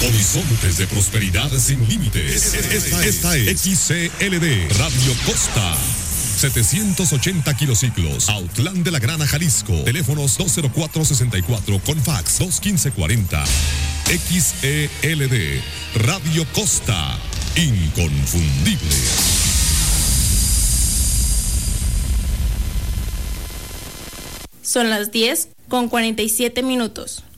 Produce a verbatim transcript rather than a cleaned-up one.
Horizontes de prosperidad sin límites. Esta, esta es X C L D Radio Costa. setecientos ochenta kilociclos, Autlán de la Grana, Jalisco. Teléfonos dos cero cuatro sesenta y cuatro con fax dos uno cinco cuarenta. X E L D Radio Costa. Inconfundible. Son las diez con cuarenta y siete minutos.